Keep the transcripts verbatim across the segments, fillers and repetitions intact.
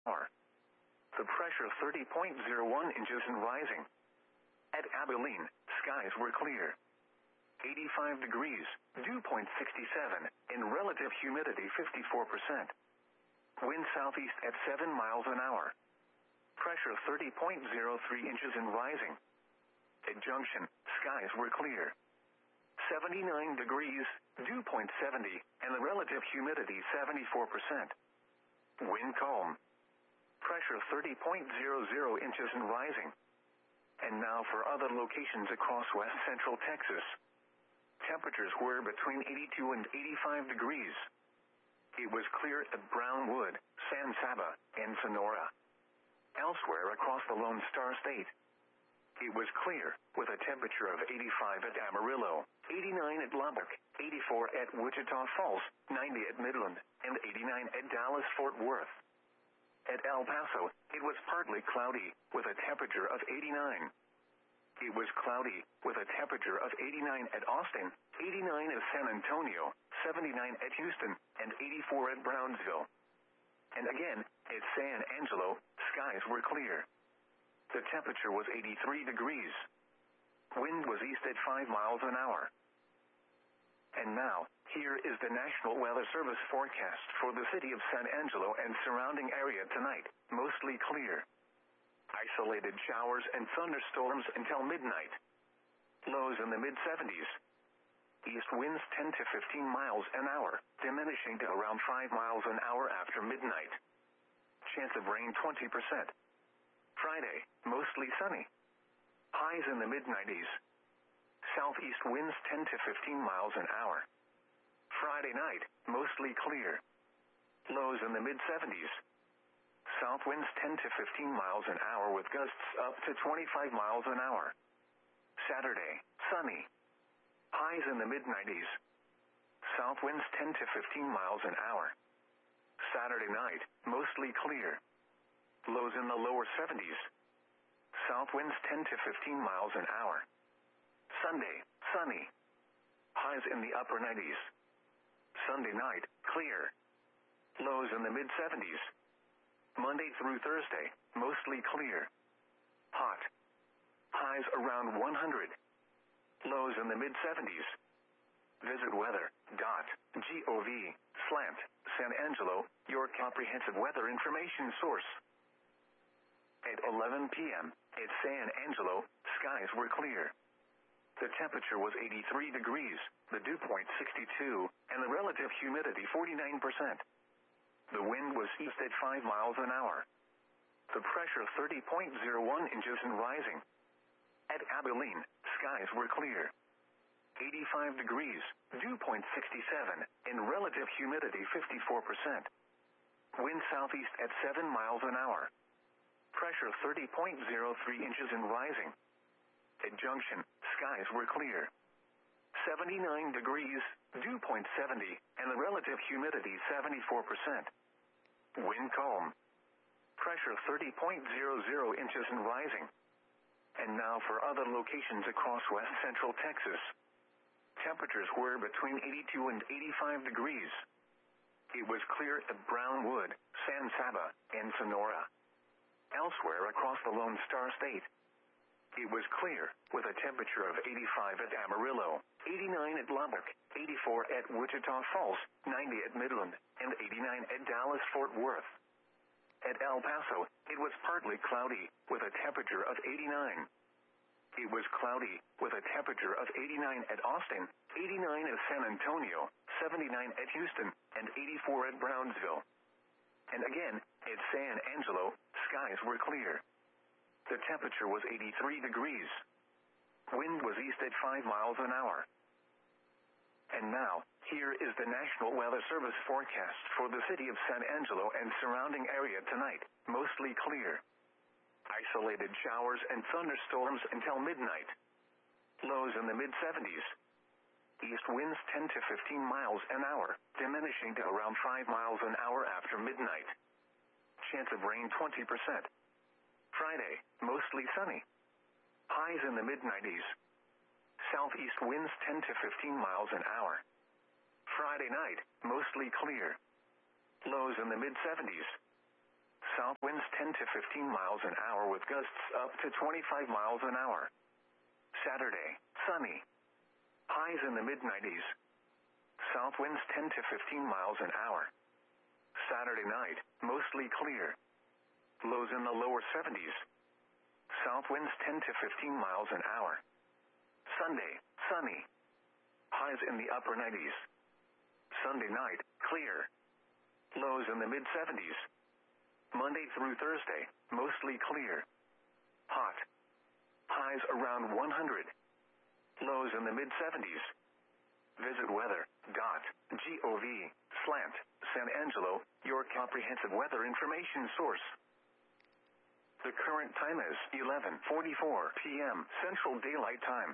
hour. The pressure thirty point zero one inches and rising. At Abilene, skies were clear. eighty-five degrees, dew point six seven, and relative humidity fifty-four percent. Wind southeast at seven miles an hour. Pressure thirty point zero three inches and rising. At Junction, skies were clear. seventy-nine degrees, dew point seventy, and the relative humidity seventy-four percent. Wind calm. Pressure thirty point zero zero inches and rising. And now for other locations across west central Texas. Temperatures were between eighty-two and eighty-five degrees. It was clear at Brownwood, San Saba, and Sonora. Elsewhere across the Lone Star State, it was clear, with a temperature of eighty-five at Amarillo, eighty-nine at Lubbock, eighty-four at Wichita Falls, ninety at Midland, and eighty-nine at Dallas-Fort Worth. At El Paso, it was partly cloudy, with a temperature of eighty-nine. It was cloudy, with a temperature of eighty-nine at Austin, eighty-nine at San Antonio, seventy-nine at Houston, and eighty-four at Brownsville. And again, at San Angelo, skies were clear. The temperature was eighty-three degrees. Wind was east at five miles an hour. And now, here is the National Weather Service forecast for the city of San Angelo and surrounding area tonight. Mostly clear. Isolated showers and thunderstorms until midnight. Lows in the mid seventies. East winds ten to fifteen miles an hour, diminishing to around five miles an hour after midnight. Chance of rain twenty percent. Friday, mostly sunny. Highs in the mid nineties. Southeast winds ten to fifteen miles an hour. Friday night, mostly clear. Lows in the mid seventies. South winds ten to fifteen miles an hour with gusts up to twenty-five miles an hour. Saturday, sunny. Highs in the mid nineties. South winds ten to fifteen miles an hour. Saturday night, mostly clear. Lows in the lower seventies. South winds ten to fifteen miles an hour. Sunday, sunny. Highs in the upper nineties. Sunday night, clear. Lows in the mid seventies. Monday through Thursday, mostly clear. Hot. Highs around one hundred. Lows in the mid seventies. Visit weather dot gov slash San Angelo, your comprehensive weather information source. At eleven p.m., at San Angelo, skies were clear. The temperature was eighty-three degrees, the dew point sixty-two, and the relative humidity forty-nine percent. The wind was east at five miles an hour. The pressure thirty point zero one inches and rising. At Abilene, skies were clear. eighty-five degrees, dew point sixty-seven, and relative humidity fifty-four percent. Wind southeast at seven miles an hour. Pressure thirty point zero three inches and rising. At Junction, skies were clear. seventy-nine degrees, dew point seventy, and the relative humidity seventy-four percent. Wind calm. Pressure thirty point zero zero inches and rising. And now for other locations across west central Texas. Temperatures were between eighty-two and eighty-five degrees. It was clear at Brownwood, San Saba, and Sonora. Elsewhere across the Lone Star State, it was clear, with a temperature of eighty-five at Amarillo, eighty-nine at Lubbock, eighty-four at Wichita Falls, ninety at Midland, and eighty-nine at Dallas-Fort Worth. At El Paso, it was partly cloudy, with a temperature of eighty-nine. It was cloudy, with a temperature of eighty-nine at Austin, eighty-nine at San Antonio, seventy-nine at Houston, and eighty-four at Brownsville. And again, at San Angelo, skies were clear. The temperature was eighty-three degrees. Wind was east at five miles an hour. And now, here is the National Weather Service forecast for the city of San Angelo and surrounding area tonight. Mostly clear. Isolated showers and thunderstorms until midnight. Lows in the mid seventies. East winds ten to fifteen miles an hour, diminishing to around five miles an hour after midnight. Chance of rain twenty percent. Friday, mostly sunny. Highs in the mid nineties. Southeast winds ten to fifteen miles an hour. Friday night, mostly clear. Lows in the mid seventies. South winds ten to fifteen miles an hour with gusts up to twenty-five miles an hour. Saturday, sunny. Highs in the mid nineties. South winds ten to fifteen miles an hour. Saturday night, mostly clear. Lows in the lower seventies. South winds ten to fifteen miles an hour. Sunday, sunny. Highs in the upper nineties. Sunday night, clear. Lows in the mid seventies. Monday through Thursday, mostly clear. Hot. Highs around one hundred. Lows in the mid seventies. Visit weather.gov slant San Angelo, your comprehensive weather information source. The current time is eleven forty-four p.m. Central Daylight Time.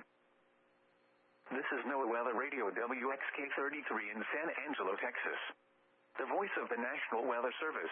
This is NOAA Weather Radio W X K thirty-three in San Angelo, Texas. The voice of the National Weather Service.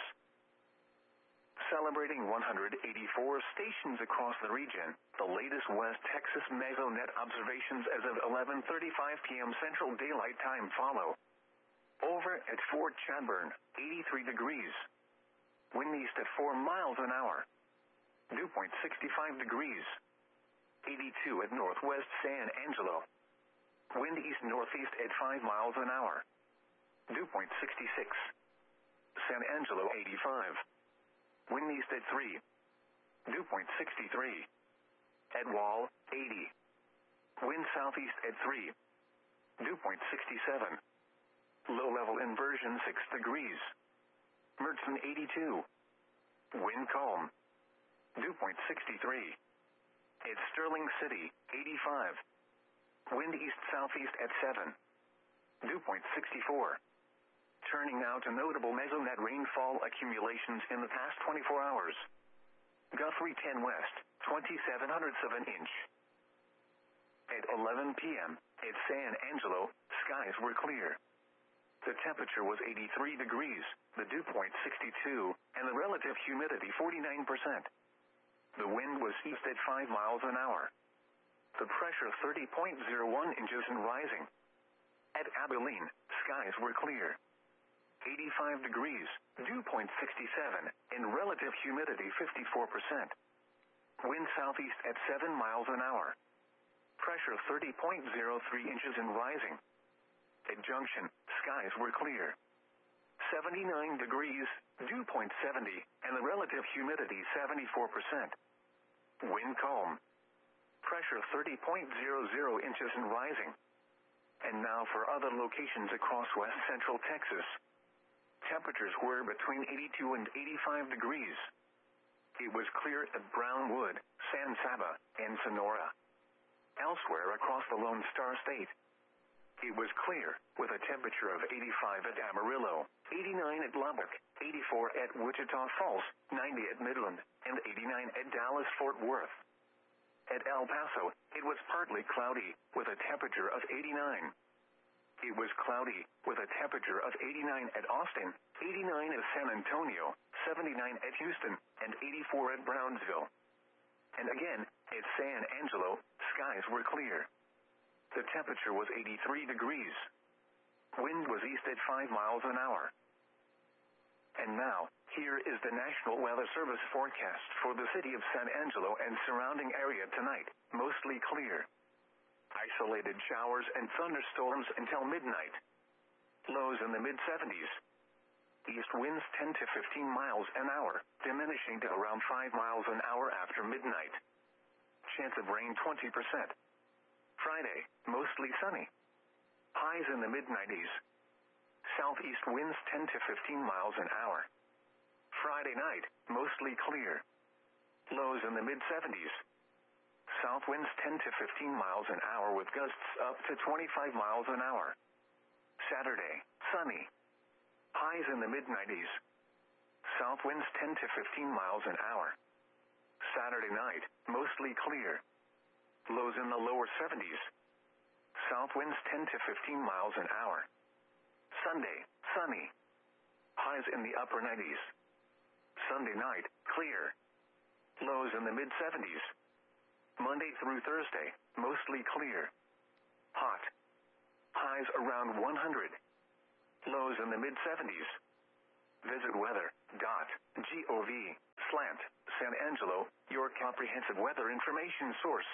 Celebrating one hundred eighty-four stations across the region, the latest West Texas Mesonet observations as of eleven thirty-five p.m. Central Daylight Time follow. Over at Fort Chadbourne, eighty-three degrees. Wind east at four miles an hour. Dew point sixty-five degrees. eighty-two at Northwest San Angelo. Wind east-northeast at five miles an hour. Dew point sixty-six. San Angelo eighty-five. Wind east at three. Dew point sixty-three. At Wall, eighty. Wind southeast at three. Dew point sixty-seven. Low-level inversion six degrees. Mertzen eighty-two. Wind calm. Dew point sixty-three. At Sterling City, eighty-five. Wind east-southeast at seven. Dew point sixty-four. Turning now to notable Mesonet rainfall accumulations in the past twenty-four hours. Guthrie ten west, twenty-seven hundredths of an inch. At eleven p.m., at San Angelo, skies were clear. The temperature was eighty-three degrees, the dew point sixty-two, and the relative humidity forty-nine percent. The wind was east at five miles an hour. The pressure thirty point zero one inches and rising. At Abilene, skies were clear. eighty-five degrees, dew point sixty-seven, and relative humidity fifty-four percent. Wind southeast at seven miles an hour. Pressure thirty point zero three inches and rising. At Junction, skies were clear. seventy-nine degrees, dew point seventy, and the relative humidity seventy-four percent. Wind calm. Pressure thirty point zero zero inches and rising. And now for other locations across west central Texas. Temperatures were between eighty-two and eighty-five degrees. It was clear at Brownwood, San Saba, and Sonora. Elsewhere across the Lone Star State, it was clear, with a temperature of eighty-five at Amarillo, eighty-nine at Lubbock, eighty-four at Wichita Falls, ninety at Midland, and eighty-nine at Dallas-Fort Worth. At El Paso, it was partly cloudy, with a temperature of eighty-nine. It was cloudy, with a temperature of eighty-nine at Austin, eighty-nine at San Antonio, seventy-nine at Houston, and eighty-four at Brownsville. And again, at San Angelo, skies were clear. The temperature was eighty-three degrees. Wind was east at five miles an hour. And now, here is the National Weather Service forecast for the city of San Angelo and surrounding area tonight, mostly clear. Isolated showers and thunderstorms until midnight. Lows in the mid seventies. East winds ten to fifteen miles an hour, diminishing to around five miles an hour after midnight. Chance of rain twenty percent. Friday, mostly sunny. Highs in the mid nineties. Southeast winds ten to fifteen miles an hour. Friday night, mostly clear. Lows in the mid seventies. South winds ten to fifteen miles an hour with gusts up to twenty-five miles an hour. Saturday, sunny. Highs in the mid nineties. South winds ten to fifteen miles an hour. Saturday night, mostly clear. Lows in the lower seventies. South winds ten to fifteen miles an hour. Sunday, sunny. Highs in the upper nineties. Sunday night, clear. Lows in the mid seventies. Monday through Thursday, mostly clear. Hot. Highs around one hundred. Lows in the mid seventies. Visit weather dot gov slant San Angelo, your comprehensive weather information source.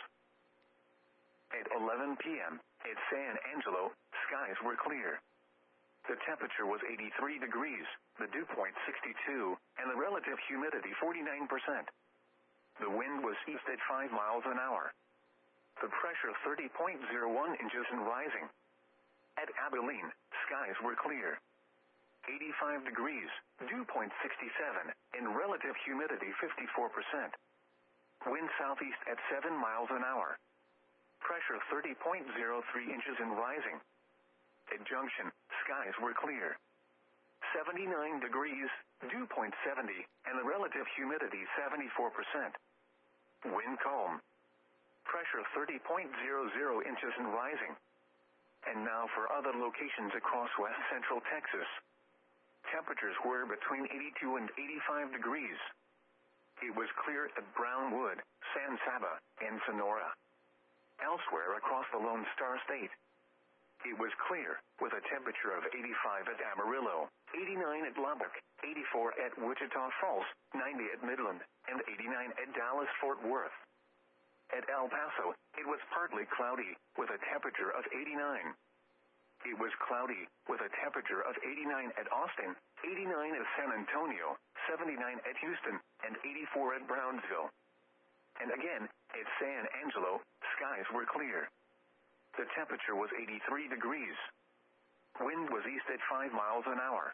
At eleven p.m. at San Angelo, skies were clear. The temperature was eighty-three degrees, the dew point sixty-two, and the relative humidity forty-nine percent. The wind was east at five miles an hour. The pressure thirty point zero one inches and rising. At Abilene, skies were clear. eighty-five degrees, dew point sixty-seven, and relative humidity fifty-four percent. Wind southeast at seven miles an hour. Pressure thirty point zero three inches and rising. At Junction, skies were clear. seventy-nine degrees, dew point seventy, and the relative humidity seventy-four percent. Wind calm. Pressure thirty point zero zero inches and rising. And now for other locations across west central Texas. Temperatures were between eighty-two and eighty-five degrees. It was clear at Brownwood, San Saba, and Sonora. Elsewhere across the Lone Star State, it was clear, with a temperature of eighty-five at Amarillo, eighty-nine at Lubbock, eighty-four at Wichita Falls, ninety at Midland, and eighty-nine at Dallas-Fort Worth. At El Paso, it was partly cloudy, with a temperature of eighty-nine. It was cloudy, with a temperature of eighty-nine at Austin, eighty-nine at San Antonio, seventy-nine at Houston, and eighty-four at Brownsville. And again, at San Angelo, skies were clear. The temperature was eighty-three degrees. Wind was east at five miles an hour.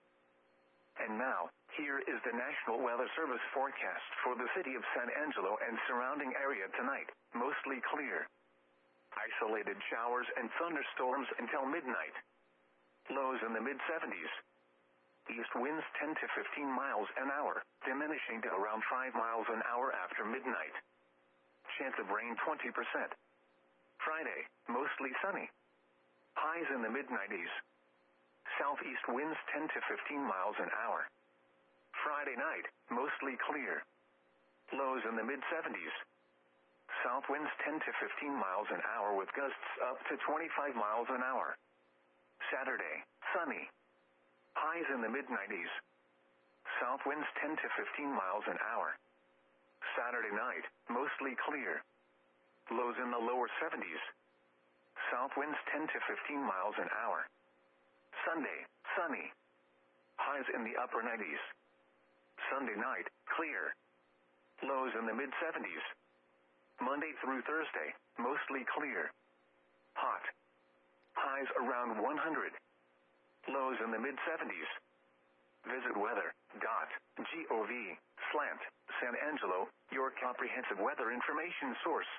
And now, here is the National Weather Service forecast for the city of San Angelo and surrounding area tonight. Mostly clear. Isolated showers and thunderstorms until midnight. Lows in the mid seventies. East winds ten to fifteen miles an hour, diminishing to around five miles an hour after midnight. Chance of rain twenty percent. Friday, mostly sunny. Highs in the mid nineties. Southeast winds ten to fifteen miles an hour. Friday night, mostly clear. Lows in the mid seventies. South winds ten to fifteen miles an hour with gusts up to twenty-five miles an hour. Saturday, sunny. Highs in the mid nineties. South winds ten to fifteen miles an hour. Saturday night, mostly clear. Lows in the lower seventies. South winds ten to fifteen miles an hour. Sunday, sunny. Highs in the upper nineties. Sunday night, clear. Lows in the mid seventies. Monday through Thursday, mostly clear. Hot. Highs around one hundred. Lows in the mid seventies. Visit weather dot gov slant San Angelo, your comprehensive weather information source.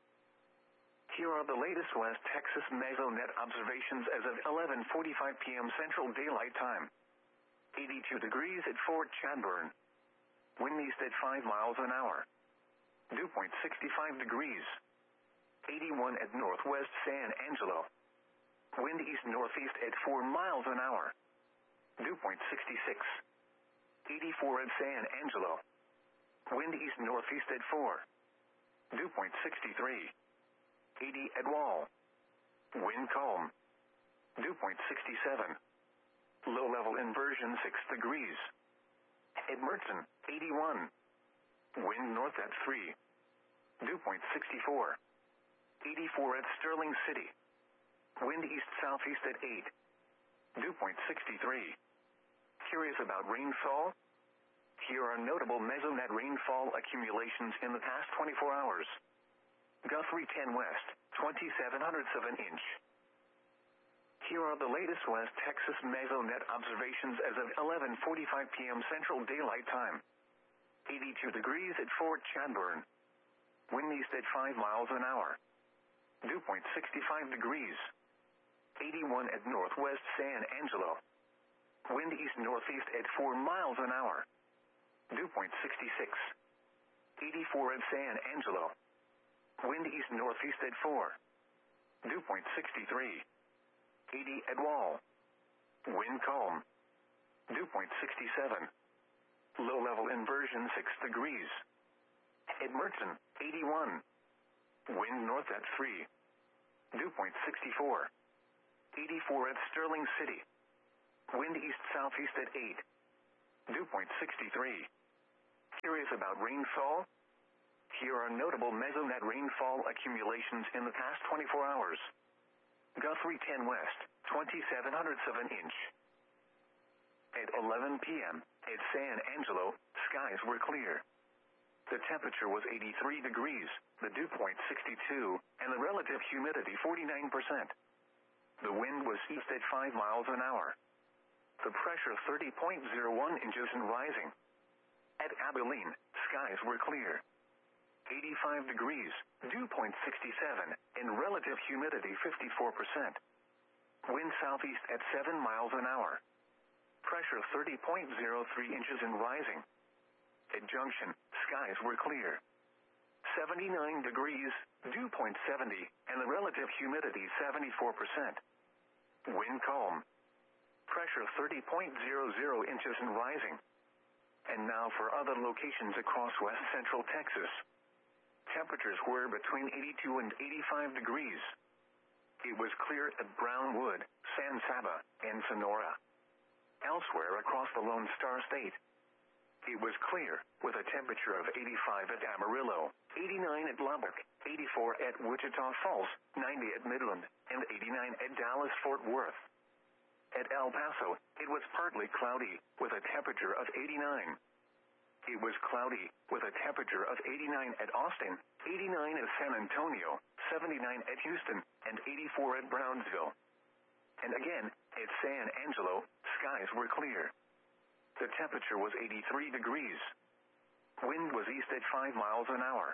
Here are the latest West Texas Mesonet observations as of eleven forty-five p.m. Central Daylight Time. eighty-two degrees at Fort Chadbourne. Wind east at five miles an hour. Dew point sixty-five degrees. eighty-one at Northwest San Angelo. Wind east-northeast at four miles an hour. Dew point sixty-six. eighty-four at San Angelo. Wind east-northeast at four. Dew point sixty-three. eighty at Wall. Wind calm. Dew point sixty-seven. Low-level inversion six degrees. At Merton, eighty-one. Wind north at three. Dew point sixty-four. eighty-four at Sterling City. Wind east-southeast at eight. Dew point sixty-three. Curious about rainfall? Here are notable Mesonet rainfall accumulations in the past twenty-four hours. Guthrie ten West, twenty-seven hundredths of an inch. Here are the latest West Texas Mesonet observations as of eleven forty-five p.m. Central Daylight Time. eighty-two degrees at Fort Chadbourne. Wind east at five miles an hour. Dew point sixty-five degrees. eighty-one at Northwest San Angelo. Wind east-northeast at four miles an hour. Dew point sixty-six. eighty-four at San Angelo. Wind east-northeast at four. Dew point sixty-three. eighty at Wall. Wind calm. Dew point sixty-seven. Low-level inversion six degrees. At Merton, eighty-one. Wind north at three. Dew point sixty-four. eighty-four at Sterling City. Wind east-southeast at eight. dew point sixty-three. Curious about rainfall? Here are notable mesonet rainfall accumulations in the past twenty-four hours. Guthrie ten West, twenty-seven hundredths of an inch. At eleven p.m., at San Angelo, skies were clear. The temperature was eighty-three degrees, the dew point sixty-two, and the relative humidity forty-nine percent. The wind was east at five miles an hour. The pressure thirty point zero one inches and rising. At Abilene, skies were clear. eighty-five degrees, dew point sixty-seven, and relative humidity fifty-four percent. Wind southeast at seven miles an hour. Pressure thirty point zero three inches and rising. At Junction, skies were clear. seventy-nine degrees, dew point seventy, and the relative humidity seventy-four percent. Wind calm. Pressure thirty point zero zero inches and rising. And now for other locations across west central Texas. Temperatures were between eighty-two and eighty-five degrees. It was clear at Brownwood, San Saba, and Sonora. Elsewhere across the Lone Star State, it was clear, with a temperature of eighty-five at Amarillo, eighty-nine at Lubbock, eighty-four at Wichita Falls, ninety at Midland, and eighty-nine at Dallas-Fort Worth. At El Paso, it was partly cloudy, with a temperature of eighty-nine. It was cloudy, with a temperature of eighty-nine at Austin, eighty-nine at San Antonio, seventy-nine at Houston, and eighty-four at Brownsville. And again, at San Angelo, skies were clear. The temperature was eighty-three degrees. Wind was east at five miles an hour.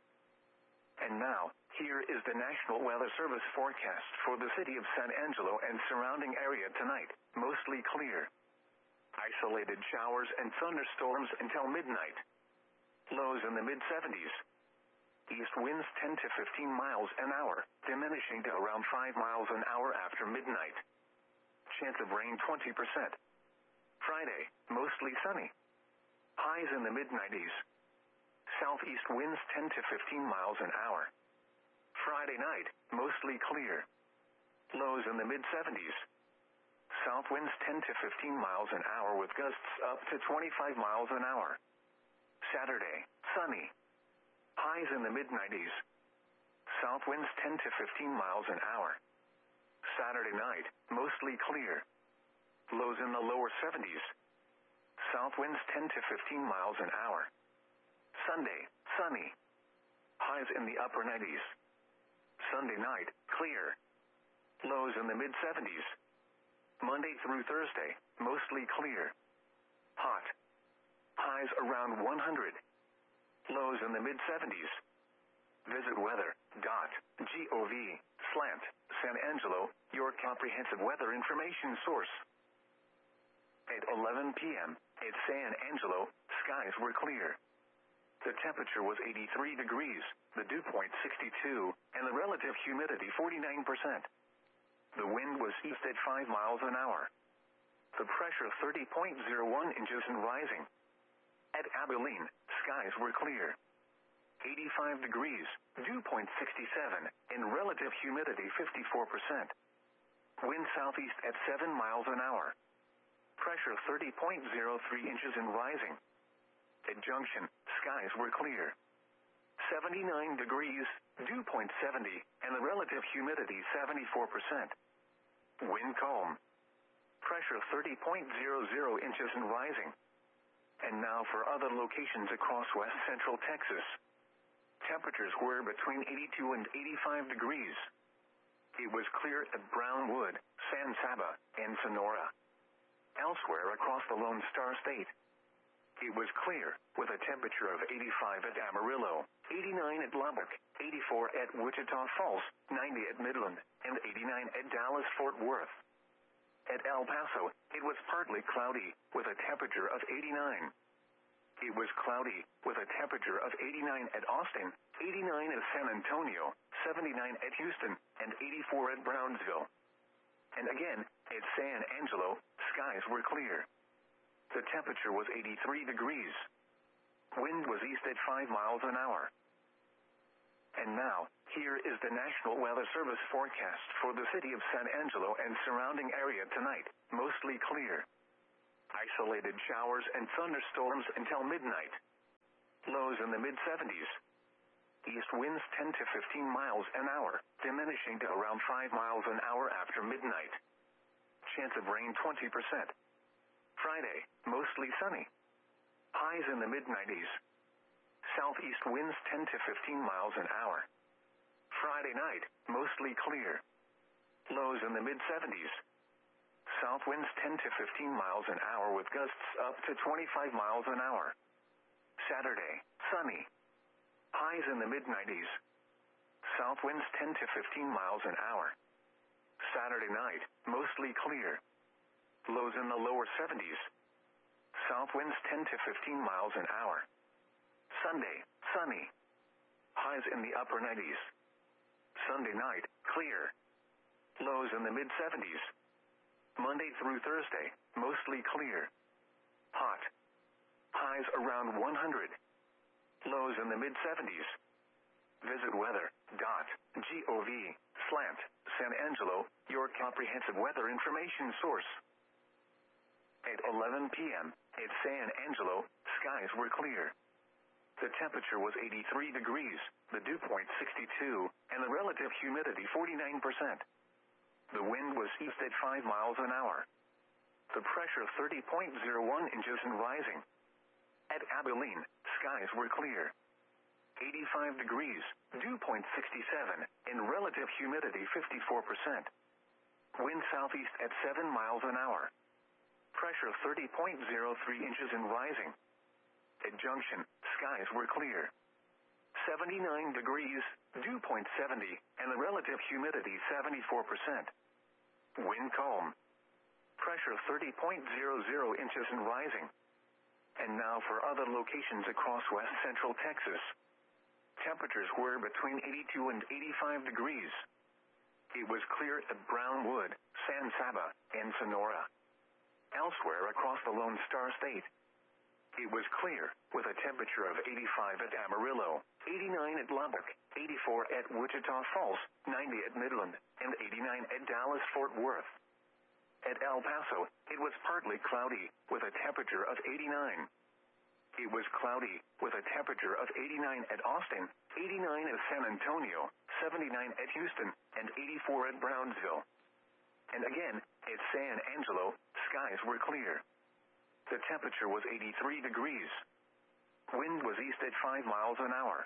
And now, here is the National Weather Service forecast for the city of San Angelo and surrounding area tonight, mostly clear. Isolated showers and thunderstorms until midnight. Lows in the mid seventies. East winds ten to fifteen miles an hour, diminishing to around five miles an hour after midnight. Chance of rain twenty percent. Friday, mostly sunny. Highs in the mid nineties. Southeast winds ten to fifteen miles an hour. Friday night, mostly clear. Lows in the mid seventies. South winds ten to fifteen miles an hour with gusts up to twenty-five miles an hour. Saturday, sunny. Highs in the mid nineties. South winds ten to fifteen miles an hour. Saturday night, mostly clear. Lows in the lower seventies. South winds ten to fifteen miles an hour. Sunday, sunny. Highs in the upper nineties. Sunday night, clear. Lows in the mid seventies. Monday through Thursday, mostly clear. Hot. Highs around one hundred. Lows in the mid seventies. Visit weather dot gov slant San Angelo, your comprehensive weather information source. At eleven p.m., at San Angelo, skies were clear. The temperature was eighty-three degrees, the dew point sixty-two, and the relative humidity forty-nine percent. The wind was east at five miles an hour. The pressure thirty point zero one inches and rising. At Abilene, skies were clear. eighty-five degrees, dew point sixty-seven, and relative humidity fifty-four percent. Wind southeast at seven miles an hour. Pressure thirty point zero three inches and rising. At Junction, skies were clear. seventy-nine degrees, dew point seventy, and the relative humidity seventy-four percent. Wind calm. Pressure thirty point zero zero inches and rising. And now for other locations across west central Texas. Temperatures were between eighty-two and eighty-five degrees. It was clear at Brownwood, San Saba, and Sonora. Elsewhere across the Lone Star State, it was clear, with a temperature of eighty-five at Amarillo, eighty-nine at Lubbock, eighty-four at Wichita Falls, ninety at Midland, and eighty-nine at Dallas-Fort Worth. At El Paso, it was partly cloudy, with a temperature of eighty-nine. It was cloudy, with a temperature of eighty-nine at Austin, eighty-nine at San Antonio, seventy-nine at Houston, and eighty-four at Brownsville. And again, at San Angelo, skies were clear. The temperature was eighty-three degrees. Wind was east at five miles an hour. And now, here is the National Weather Service forecast for the city of San Angelo and surrounding area tonight, mostly clear. Isolated showers and thunderstorms until midnight. Lows in the mid seventies. East winds ten to fifteen miles an hour, diminishing to around five miles an hour after midnight. Chance of rain twenty percent. Friday, mostly sunny. Highs in the mid nineties. Southeast winds ten to fifteen miles an hour. Friday night, mostly clear. Lows in the mid seventies. South winds ten to fifteen miles an hour with gusts up to twenty-five miles an hour. Saturday, sunny. Highs in the mid nineties. South winds ten to fifteen miles an hour. Saturday night, mostly clear. Lows in the lower seventies. South winds ten to fifteen miles an hour. Sunday, sunny. Highs in the upper nineties. Sunday night, clear. Lows in the mid seventies. Monday through Thursday, mostly clear. Hot. Highs around one hundred. Lows in the mid seventies. Visit weather dot gov slash San Angelo, your comprehensive weather information source. At eleven p.m. at San Angelo, skies were clear. The temperature was eighty-three degrees, the dew point sixty-two, and the relative humidity forty-nine percent. The wind was east at five miles an hour. The pressure thirty point zero one inches and rising. At Abilene, skies were clear. eighty-five degrees, dew point sixty-seven, and relative humidity fifty-four percent. Wind southeast at seven miles an hour. Pressure thirty point zero three inches and rising. At Junction, skies were clear. seventy-nine degrees, dew point seventy, and the relative humidity seventy-four percent. Wind calm. Pressure thirty point zero zero inches and rising. And now for other locations across west central Texas. Temperatures were between eighty-two and eighty-five degrees. It was clear at Brownwood, San Saba, and Sonora. Elsewhere across the Lone Star State, it was clear, with a temperature of eighty-five at Amarillo, eighty-nine at Lubbock, eighty-four at Wichita Falls, ninety at Midland, and eighty-nine at Dallas-Fort Worth. At El Paso, it was partly cloudy, with a temperature of eighty-nine. It was cloudy, with a temperature of eighty-nine at Austin, eighty-nine at San Antonio, seventy-nine at Houston, and eighty-four at Brownsville. And again, at San Angelo, skies were clear. The temperature was eighty-three degrees. Wind was east at five miles an hour.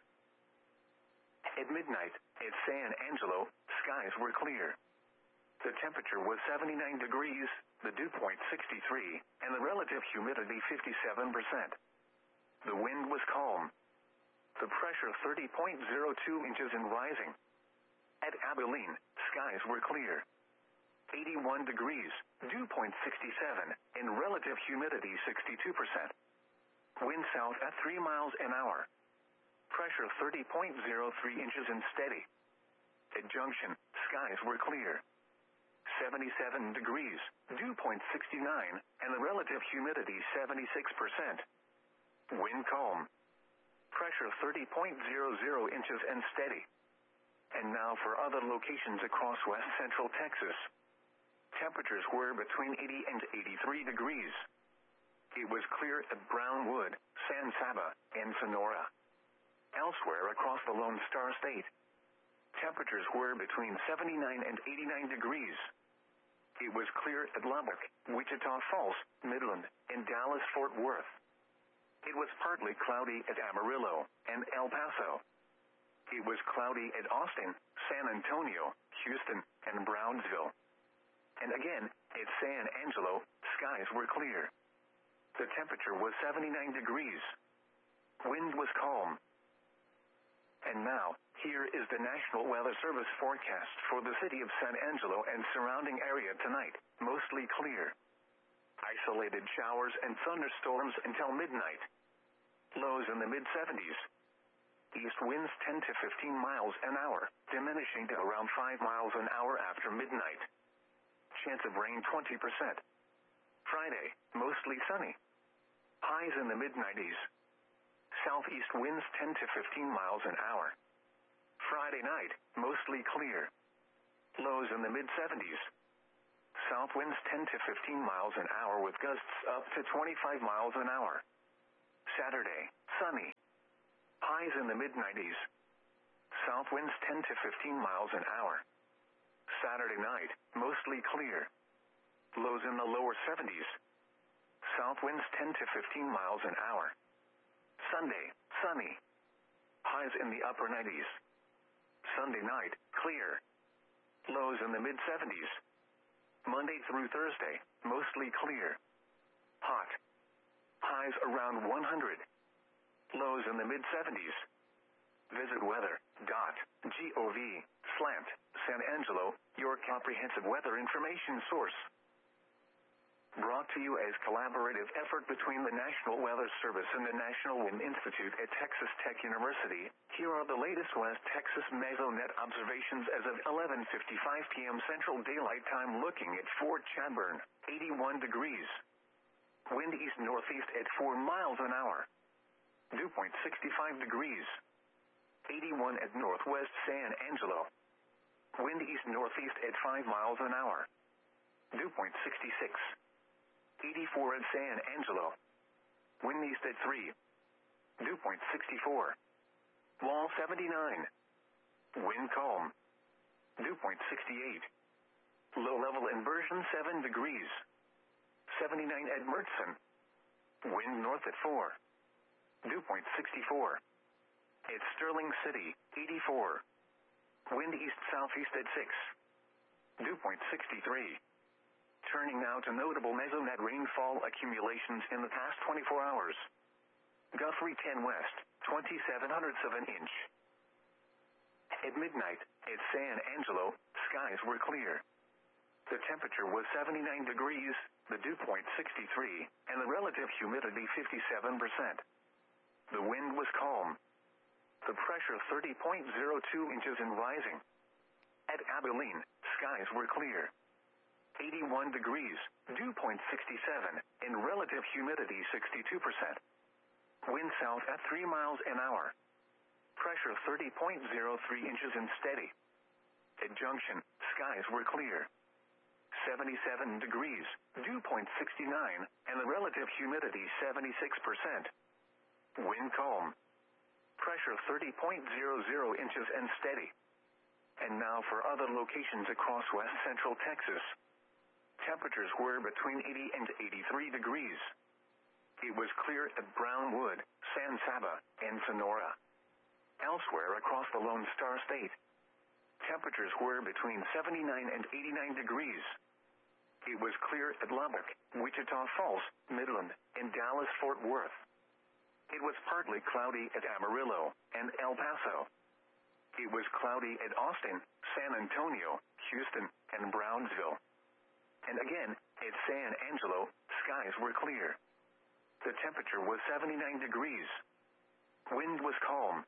At midnight, at San Angelo, skies were clear. The temperature was seventy-nine degrees, the dew point sixty-three, and the relative humidity fifty-seven percent. The wind was calm. The pressure thirty point zero two inches and rising. At Abilene, skies were clear. eighty-one degrees, dew point sixty-seven, and relative humidity sixty-two percent. Wind south at three miles an hour. Pressure thirty point zero three inches and steady. At Junction, skies were clear. seventy-seven degrees, dew point sixty-nine, and the relative humidity seventy-six percent. Wind calm. Pressure thirty point zero zero inches and steady. And now for other locations across west central Texas. Temperatures were between eighty and eighty-three degrees. It was clear at Brownwood, San Saba, and Sonora. Elsewhere across the Lone Star State, temperatures were between seventy-nine and eighty-nine degrees. It was clear at Lubbock, Wichita Falls, Midland, and Dallas-Fort Worth. It was partly cloudy at Amarillo and El Paso. It was cloudy at Austin, San Antonio, Houston, and Brownsville. And again, at San Angelo, skies were clear. The temperature was seventy-nine degrees. Wind was calm. And now, here is the National Weather Service forecast for the city of San Angelo and surrounding area tonight, mostly clear. Isolated showers and thunderstorms until midnight. Lows in the mid seventies. East winds ten to fifteen miles an hour, diminishing to around five miles an hour after midnight. Chance of rain twenty percent. Friday, mostly sunny. Highs in the mid nineties. Southeast winds ten to fifteen miles an hour. Friday night, mostly clear. Lows in the mid seventies. South winds ten to fifteen miles an hour with gusts up to twenty-five miles an hour. Saturday, sunny. Highs in the mid nineties. South winds ten to fifteen miles an hour. Saturday night, mostly clear. Lows in the lower seventies. South winds ten to fifteen miles an hour. Sunday, sunny. Highs in the upper nineties. Sunday night, clear. Lows in the mid seventies. Monday through Thursday, mostly clear. Hot. Highs around one hundred. Lows in the mid seventies. Visit weather.gov slant San Angelo, your comprehensive weather information source. Brought to you as collaborative effort between the National Weather Service and the National Wind Institute at Texas Tech University, here are the latest West Texas Mesonet observations as of eleven fifty-five p m Central Daylight Time, looking at Fort Chadbourne, eighty-one degrees. Wind east-northeast at four miles an hour. Dew point sixty-five degrees. eighty-one at Northwest San Angelo. Wind east-northeast at five miles an hour. Dew point sixty-six. eighty-four at San Angelo. Wind east at three. Dew point sixty-four. Wall seventy-nine. Wind calm. Dew point sixty-eight. Low level inversion seven degrees. seventy-nine at Mertzen. Wind north at four. Dew point sixty-four. At Sterling City, eighty-four. Wind east-southeast at six. Dew point sixty-three. Turning now to notable Mesonet rainfall accumulations in the past twenty-four hours. Guthrie ten west, twenty-seven hundredths of an inch. At midnight, at San Angelo, skies were clear. The temperature was seventy-nine degrees, the dew point sixty-three, and the relative humidity fifty-seven percent. The wind was calm. The pressure thirty point zero two inches and rising. At Abilene, skies were clear. eighty-one degrees, dew point sixty-seven, and relative humidity sixty-two percent. Wind south at three miles an hour. Pressure thirty point zero three inches and steady. At Junction, skies were clear. seventy-seven degrees, dew point sixty-nine, and the relative humidity seventy-six percent. Wind calm. Pressure thirty point zero zero inches and steady. And now for other locations across west central Texas. Temperatures were between eighty and eighty-three degrees. It was clear at Brownwood, San Saba, and Sonora. Elsewhere across the Lone Star State, temperatures were between seventy-nine and eighty-nine degrees. It was clear at Lubbock, Wichita Falls, Midland, and Dallas-Fort Worth. It was partly cloudy at Amarillo and El Paso. It was cloudy at Austin, San Antonio, Houston, and Brownsville. And again, at San Angelo, skies were clear. The temperature was seventy-nine degrees. Wind was calm.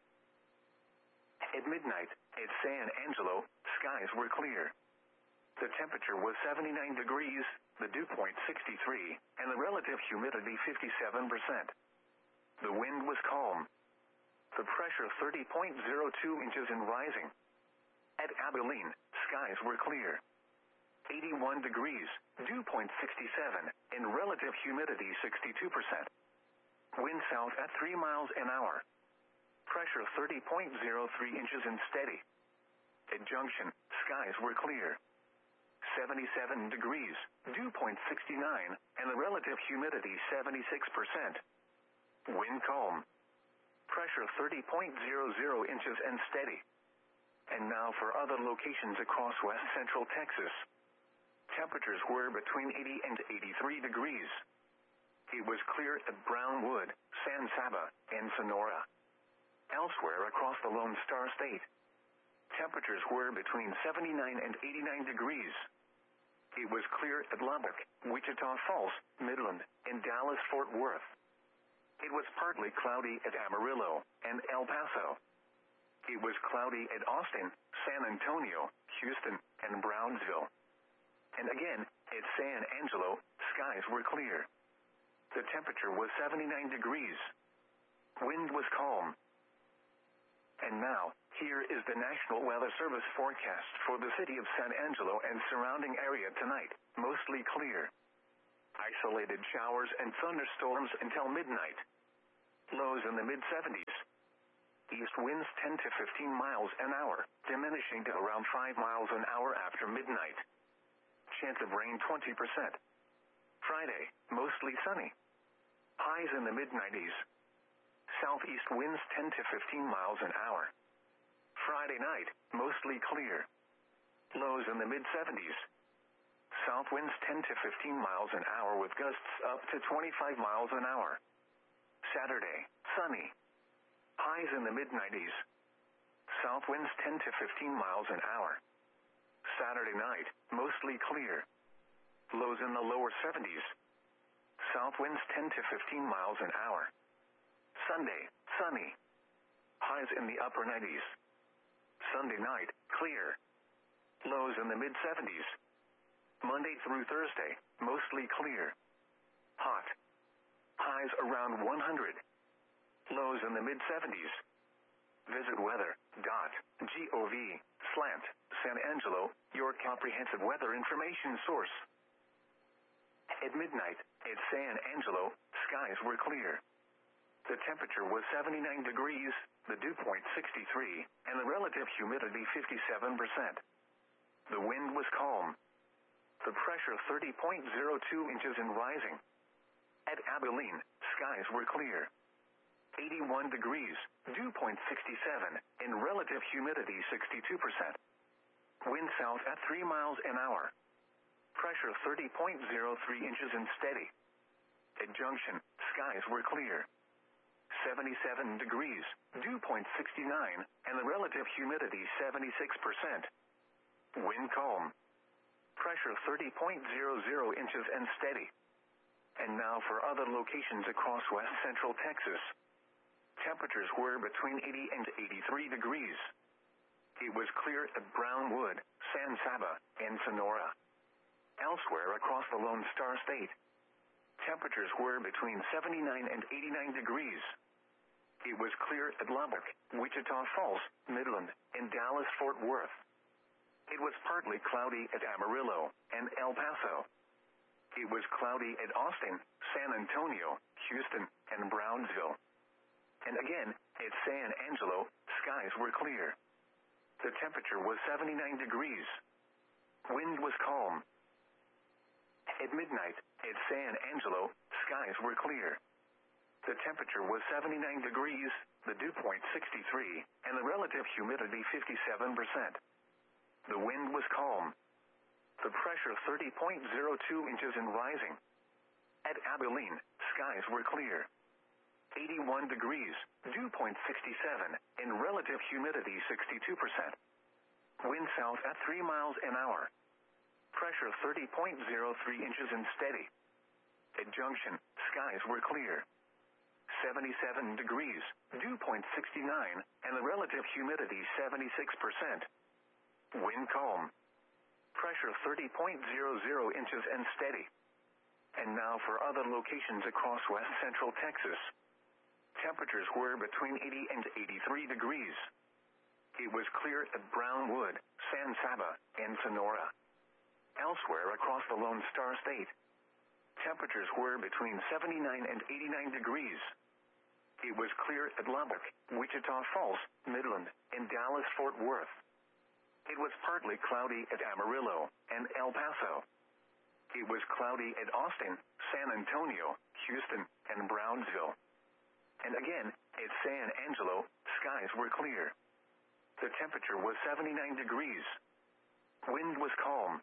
At midnight, at San Angelo, skies were clear. The temperature was seventy-nine degrees, the dew point sixty-three, and the relative humidity fifty-seven percent. The wind was calm. The pressure thirty point zero two inches and rising. At Abilene, skies were clear. eighty-one degrees, dew point sixty-seven, and relative humidity sixty-two percent. Wind south at three miles an hour. Pressure thirty point zero three inches and steady. At Junction, skies were clear. seventy-seven degrees, dew point sixty-nine, and the relative humidity seventy-six percent. Wind calm. Pressure thirty point zero zero inches and steady. And now for other locations across west central Texas. Temperatures were between eighty and eighty-three degrees. It was clear at Brownwood, San Saba, and Sonora. Elsewhere across the Lone Star State, temperatures were between seventy-nine and eighty-nine degrees. It was clear at Lubbock, Wichita Falls, Midland, and Dallas-Fort Worth. It was partly cloudy at Amarillo and El Paso. It was cloudy at Austin, San Antonio, Houston, and Brownsville. And again, at San Angelo, skies were clear. The temperature was seventy-nine degrees. Wind was calm. And now, here is the National Weather Service forecast for the city of San Angelo and surrounding area tonight. Mostly clear. Isolated showers and thunderstorms until midnight. Lows in the mid seventies. East winds ten to fifteen miles an hour, diminishing to around five miles an hour after midnight. Chance of rain twenty percent. Friday, mostly sunny. Highs in the mid nineties. Southeast winds ten to fifteen miles an hour. Friday night, mostly clear. Lows in the mid seventies. South winds ten to fifteen miles an hour with gusts up to twenty-five miles an hour. Saturday, sunny. Highs in the mid nineties. South winds ten to fifteen miles an hour. Saturday night, mostly clear. Lows in the lower seventies. South winds ten to fifteen miles an hour. Sunday, sunny. Highs in the upper nineties. Sunday night, clear. Lows in the mid seventies. Monday through Thursday, mostly clear. Hot. Highs around one hundred. Lows in the mid seventies. Visit weather dot gov slash San Angelo, your comprehensive weather information source. At midnight, at San Angelo, skies were clear. The temperature was seventy-nine degrees, the dew point sixty-three, and the relative humidity fifty-seven percent. The wind was calm. The pressure thirty point zero two inches and rising. At Abilene, skies were clear. eighty-one degrees, dew point sixty-seven, and relative humidity sixty-two percent. Wind south at three miles an hour. Pressure thirty point zero three inches and steady. At Junction, skies were clear. seventy-seven degrees, dew point sixty-nine, and the relative humidity seventy-six percent. Wind calm. Pressure thirty point zero zero inches and steady. And now for other locations across west central Texas. Temperatures were between eighty and eighty-three degrees. It was clear at Brownwood, San Saba, and Sonora. Elsewhere across the Lone Star State, temperatures were between seventy-nine and eighty-nine degrees. It was clear at Lubbock, Wichita Falls, Midland, and Dallas-Fort Worth. It was partly cloudy at Amarillo and El Paso. It was cloudy at Austin, San Antonio, Houston, and Brownsville. And again, at San Angelo, skies were clear. The temperature was seventy-nine degrees. Wind was calm. At midnight, at San Angelo, skies were clear. The temperature was seventy-nine degrees, the dew point sixty-three, and the relative humidity fifty-seven percent. The wind was calm. The pressure thirty point zero two inches and rising. At Abilene, skies were clear. eighty-one degrees, dew point sixty-seven, and relative humidity sixty-two percent. Wind south at three miles an hour. Pressure thirty point zero three inches and steady. At Junction, skies were clear. seventy-seven degrees, dew point sixty-nine, and the relative humidity seventy-six percent. Wind calm. Pressure thirty point zero zero inches and steady. And now for other locations across west central Texas. Temperatures were between eighty and eighty-three degrees. It was clear at Brownwood, San Saba, and Sonora. Elsewhere across the Lone Star State, temperatures were between seventy-nine and eighty-nine degrees. It was clear at Lubbock, Wichita Falls, Midland, and Dallas-Fort Worth. It was partly cloudy at Amarillo and El Paso. It was cloudy at Austin, San Antonio, Houston, and Brownsville. And again, at San Angelo, skies were clear. The temperature was seventy-nine degrees. Wind was calm.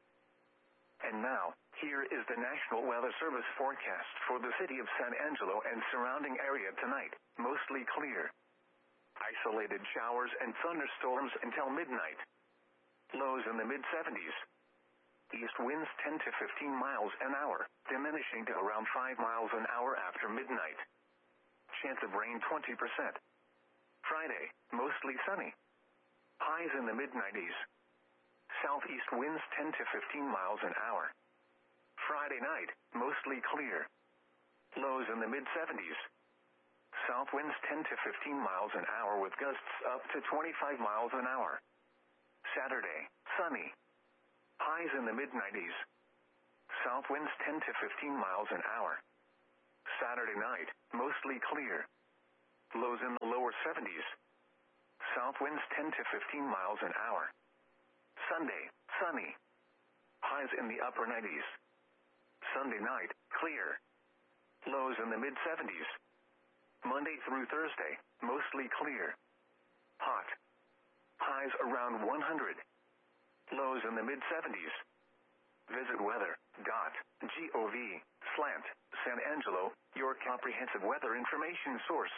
And now, here is the National Weather Service forecast for the city of San Angelo and surrounding area tonight. Mostly clear. Isolated showers and thunderstorms until midnight. Lows in the mid seventies. East winds ten to fifteen miles an hour, diminishing to around five miles an hour after midnight. Chance of rain twenty percent. Friday, mostly sunny. Highs in the mid nineties. Southeast winds ten to fifteen miles an hour. Friday night, mostly clear. Lows in the mid seventies. South winds ten to fifteen miles an hour with gusts up to twenty-five miles an hour. Saturday, sunny. Highs in the mid nineties. South winds ten to fifteen miles an hour. Saturday night, mostly clear. Lows in the lower seventies. South winds ten to fifteen miles an hour. Sunday, sunny. Highs in the upper nineties. Sunday night, clear. Lows in the mid seventies. Monday through Thursday, mostly clear. Hot. Highs around one hundred. Lows in the mid seventies. Visit weather dot gov slant San Angelo, your comprehensive weather information source.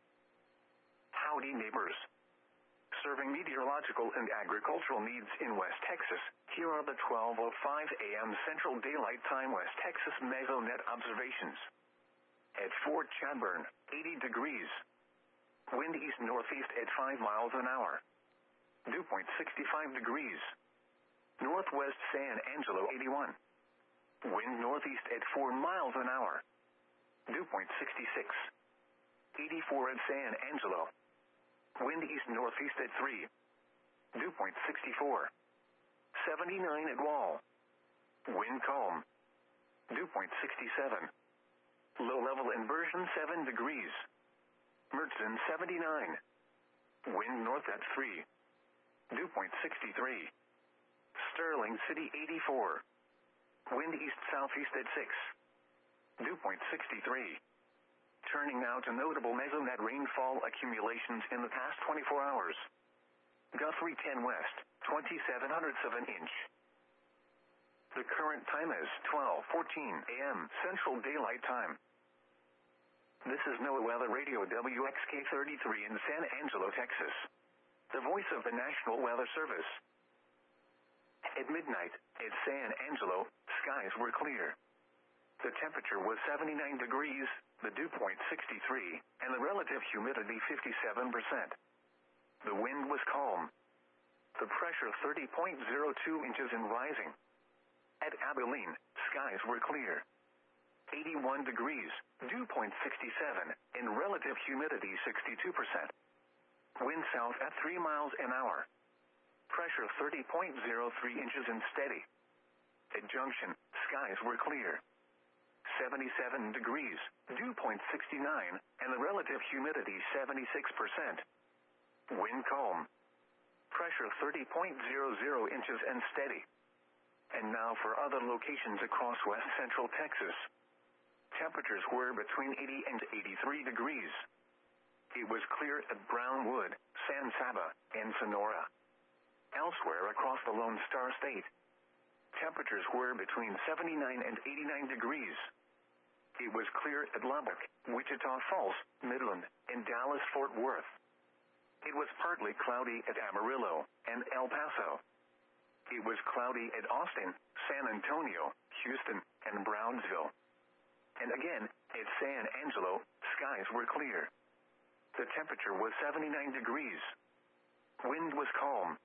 Howdy neighbors. Serving meteorological and agricultural needs in West Texas, here are the twelve oh five a m Central Daylight Time West Texas Mesonet observations. At Fort Chadbourne, eighty degrees. Wind east-northeast at five miles an hour. Dew point sixty-five degrees. Northwest San Angelo eighty-one. Wind northeast at four miles an hour. Dew point sixty-six. eighty-four at San Angelo. Wind east-northeast at three. Dew point sixty-four. seventy-nine at Wall. Wind calm. Dew point sixty-seven. Low-level inversion seven degrees. Mertzen seventy-nine. Wind north at three. Dew point sixty-three. Sterling City eighty-four. Wind east-southeast at six. Dew point sixty-three. Turning now to notable Mesonet rainfall accumulations in the past twenty-four hours. Guthrie ten west, twenty-seven hundredths of an inch. The current time is twelve fourteen a m Central Daylight Time. This is NOAA Weather Radio W X K thirty-three in San Angelo, Texas. The voice of the National Weather Service. At midnight, at San Angelo, skies were clear. The temperature was seventy-nine degrees, the dew point sixty-three, and the relative humidity fifty-seven percent. The wind was calm. The pressure thirty point zero two inches and rising. At Abilene, skies were clear. eighty-one degrees, dew point sixty-seven, and relative humidity sixty-two percent. Wind south at three miles an hour. Pressure thirty point zero three inches and steady. At Junction, skies were clear. seventy-seven degrees, dew point sixty-nine, and the relative humidity seventy-six percent. Wind calm. Pressure thirty point zero zero inches and steady. And now for other locations across west central Texas. Temperatures were between eighty and eighty-three degrees. It was clear at Brownwood, San Saba, and Sonora. Elsewhere across the Lone Star State, temperatures were between seventy-nine and eighty-nine degrees. It was clear at Lubbock, Wichita Falls, Midland, and Dallas-Fort Worth. It was partly cloudy at Amarillo and El Paso. It was cloudy at Austin, San Antonio, Houston, and Brownsville. And again, at San Angelo, skies were clear. The temperature was seventy-nine degrees. Wind was calm.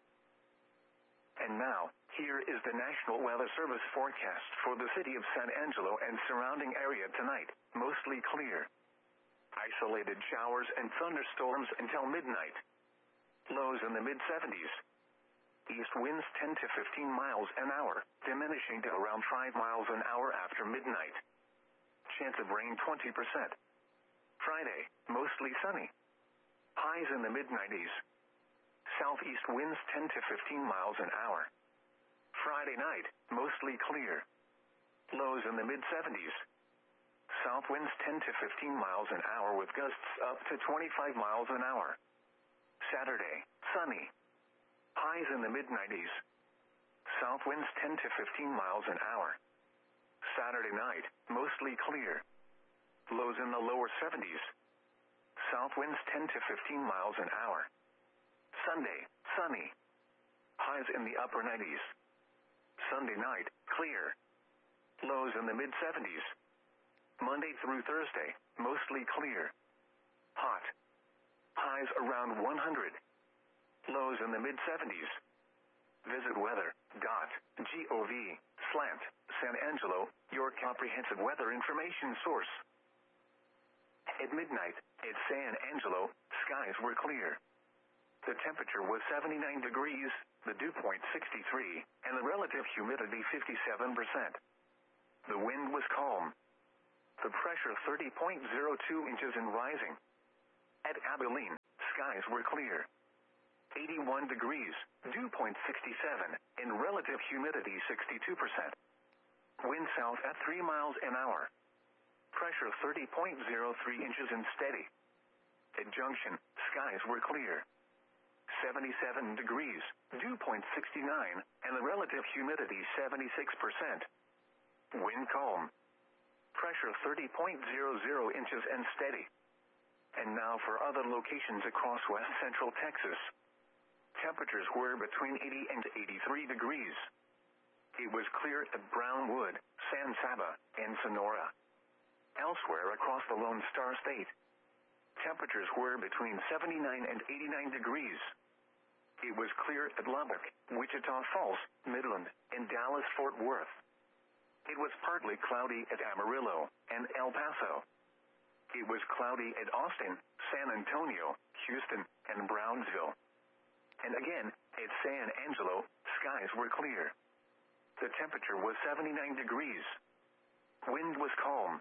And now, here is the National Weather Service forecast for the city of San Angelo and surrounding area tonight, mostly clear. Isolated showers and thunderstorms until midnight. Lows in the mid seventies. East winds ten to fifteen miles an hour, diminishing to around five miles an hour after midnight. Chance of rain twenty percent. Friday, mostly sunny. Highs in the mid nineties. Southeast winds ten to fifteen miles an hour. Friday night, mostly clear. Lows in the mid seventies. South winds ten to fifteen miles an hour with gusts up to twenty-five miles an hour. Saturday, sunny. Highs in the mid nineties. South winds ten to fifteen miles an hour. Saturday night, mostly clear. Lows in the lower seventies. South winds ten to fifteen miles an hour. Sunday, sunny. Highs in the upper nineties. Sunday night, clear. Lows in the mid seventies. Monday through Thursday, mostly clear. Hot. Highs around one hundred. Lows in the mid seventies. Visit weather dot gov slant San Angelo, your comprehensive weather information source. At midnight, at San Angelo, skies were clear. The temperature was seventy-nine degrees, the dew point sixty-three, and the relative humidity fifty-seven percent. The wind was calm. The pressure thirty point zero two inches and rising. At Abilene, skies were clear. eighty-one degrees, dew point sixty-seven, and relative humidity sixty-two percent. Wind south at three miles an hour. Pressure thirty point zero three inches and steady. At Junction, skies were clear. seventy-seven degrees, dew point sixty-nine, and the relative humidity seventy-six percent. Wind calm. Pressure thirty point zero zero inches and steady. And now for other locations across west central Texas. Temperatures were between eighty and eighty-three degrees. It was clear at Brownwood, San Saba, and Sonora. Elsewhere across the Lone Star State, temperatures were between seventy-nine and eighty-nine degrees. It was clear at Lubbock, Wichita Falls, Midland, and Dallas-Fort Worth. It was partly cloudy at Amarillo and El Paso. It was cloudy at Austin, San Antonio, Houston, and Brownsville. And again, at San Angelo, skies were clear. The temperature was seventy-nine degrees. Wind was calm.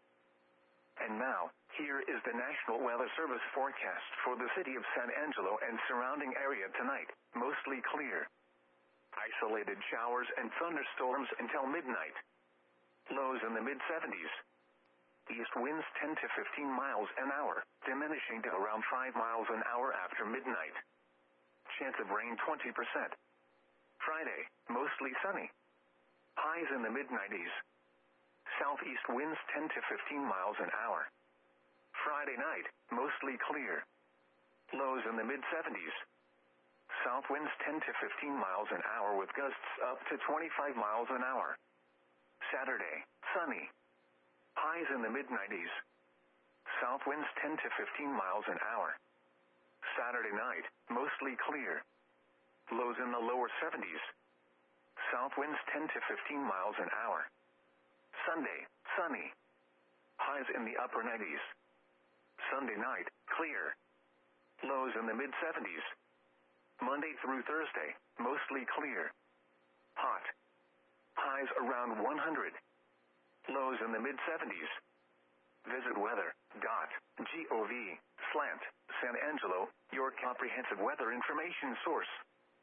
And now, here is the National Weather Service forecast for the city of San Angelo and surrounding area tonight. Mostly clear. Isolated showers and thunderstorms until midnight. Lows in the mid seventies. East winds ten to fifteen miles an hour, diminishing to around five miles an hour after midnight. Chance of rain twenty percent. Friday, mostly sunny. Highs in the mid nineties. Southeast winds ten to fifteen miles an hour. Friday night, mostly clear. Lows in the mid seventies. South winds ten to fifteen miles an hour with gusts up to twenty-five miles an hour. Saturday, sunny. Highs in the mid nineties. South winds ten to fifteen miles an hour. Saturday night, mostly clear. Lows in the lower seventies. South winds ten to fifteen miles an hour. Sunday, sunny. Highs in the upper nineties. Sunday night, clear. Lows in the mid seventies. Monday through Thursday, mostly clear. Hot. Highs around one hundred. Lows in the mid seventies. Visit weather dot gov slant San Angelo, your comprehensive weather information source.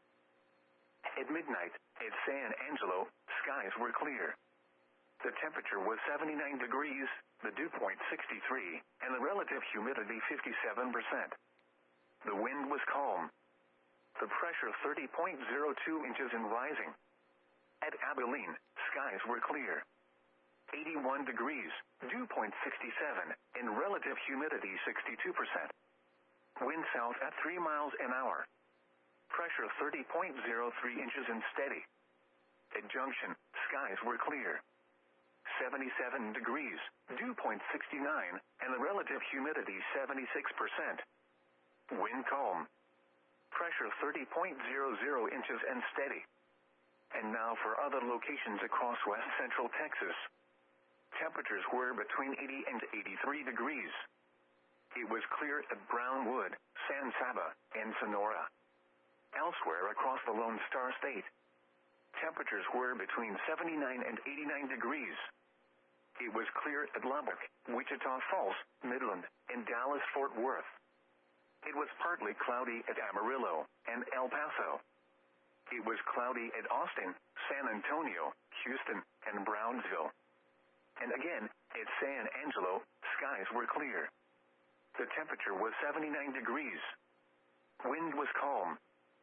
At midnight, at San Angelo, skies were clear. The temperature was seventy-nine degrees, the dew point sixty-three, and the relative humidity fifty-seven percent. The wind was calm. The pressure thirty point zero two inches and rising. At Abilene, skies were clear. eighty-one degrees, dew point sixty-seven, and relative humidity sixty-two percent. Wind south at three miles an hour. Pressure thirty point zero three inches and steady. At Junction, skies were clear. seventy-seven degrees, dew point sixty-nine, and the relative humidity seventy-six percent. Wind calm. Pressure thirty point zero zero inches and steady. And now for other locations across west central Texas. Temperatures were between eighty and eighty-three degrees. It was clear at Brownwood, San Saba, and Sonora. Elsewhere across the Lone Star State, temperatures were between seventy-nine and eighty-nine degrees. It was clear at Lubbock, Wichita Falls, Midland, and Dallas-Fort Worth. It was partly cloudy at Amarillo and El Paso. It was cloudy at Austin, San Antonio, Houston, and Brownsville. And again, at San Angelo, skies were clear. The temperature was seventy-nine degrees. Wind was calm.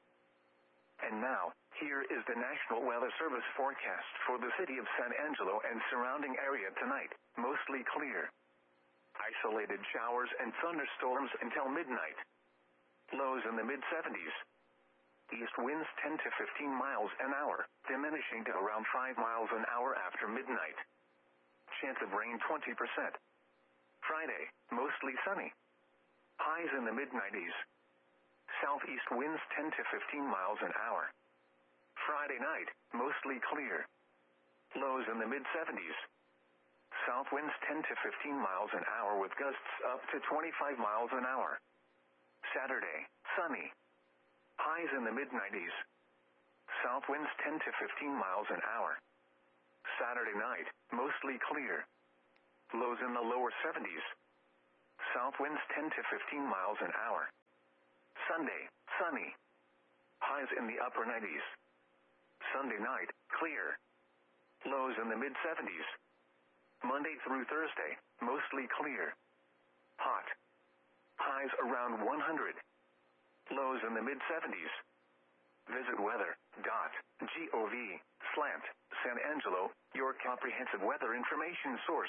And now, here is the National Weather Service forecast for the city of San Angelo and surrounding area tonight. Mostly clear. Isolated showers and thunderstorms until midnight. Lows in the mid seventies. East winds ten to fifteen miles an hour, diminishing to around five miles an hour after midnight. Chance of rain twenty percent. Friday, mostly sunny. Highs in the mid nineties. Southeast winds ten to fifteen miles an hour. Friday night, mostly clear. Lows in the mid seventies. South winds ten to fifteen miles an hour with gusts up to twenty-five miles an hour. Saturday, sunny. Highs in the mid nineties. South winds ten to fifteen miles an hour. Saturday night, mostly clear. Lows in the lower seventies. South winds ten to fifteen miles an hour. Sunday, sunny. Highs in the upper nineties. Sunday night, clear. Lows in the mid seventies. Monday through Thursday, mostly clear. Hot. Highs around one hundred. Lows in the mid seventies. Visit weather dot gov slant San Angelo, your comprehensive weather information source.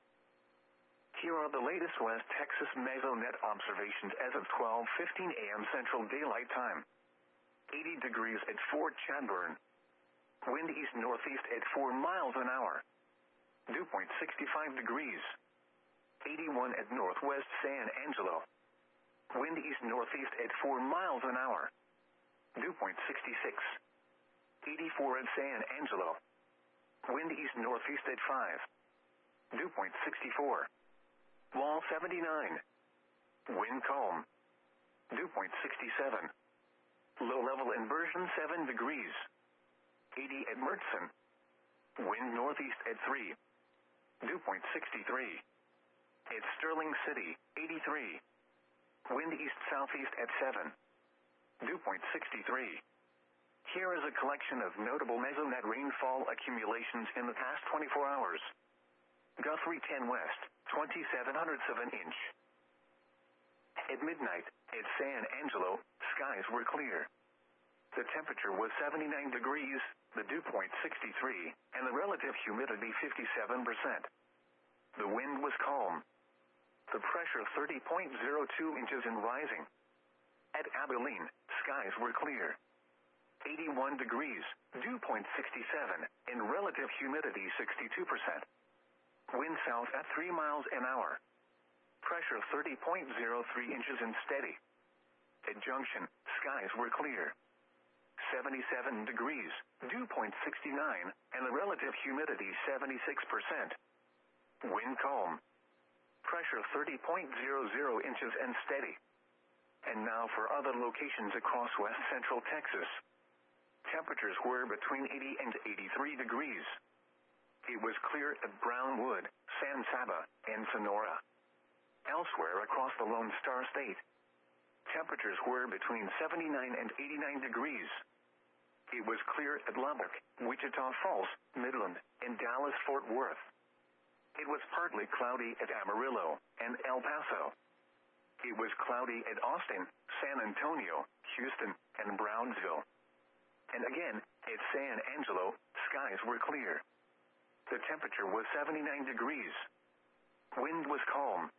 Here are the latest West Texas Mesonet observations as of twelve fifteen a m Central Daylight Time. eighty degrees at Fort Chadbourne. Wind east-northeast at four miles an hour. Dew point sixty-five degrees. eighty-one at Northwest San Angelo. Wind east-northeast at four miles an hour. Dew point sixty-six. eighty-four at San Angelo. Wind east-northeast at five. Dew point sixty-four. Wall seventy-nine. Wind calm. Dew point sixty-seven. Low level inversion seven degrees. eighty at Mertzen. Wind northeast at three. Dew point sixty-three. At Sterling City, eighty-three. Wind east-southeast at seven. Dew point sixty-three. Here is a collection of notable Mesonet rainfall accumulations in the past twenty-four hours. Guthrie ten west, twenty-seven hundredths of an inch. At midnight, at San Angelo, skies were clear. The temperature was seventy-nine degrees, the dew point sixty-three, and the relative humidity fifty-seven percent. The wind was calm. The pressure thirty point zero two inches and rising. At Abilene, skies were clear. eighty-one degrees, dew point sixty-seven, and relative humidity sixty-two percent. Wind south at three miles an hour. Pressure thirty point zero three inches and steady. At Junction, skies were clear. seventy-seven degrees, dew point sixty-nine, and the relative humidity seventy-six percent. Wind calm. Pressure thirty point zero zero inches and steady. And now for other locations across west central Texas. Temperatures were between eighty and eighty-three degrees. It was clear at Brownwood, San Saba, and Sonora. Elsewhere across the Lone Star State, temperatures were between seventy-nine and eighty-nine degrees. It was clear at Lubbock, Wichita Falls, Midland, and Dallas-Fort Worth. It was partly cloudy at Amarillo and El Paso. It was cloudy at Austin, San Antonio, Houston, and Brownsville. And again, at San Angelo, skies were clear. The temperature was seventy-nine degrees. Wind was calm.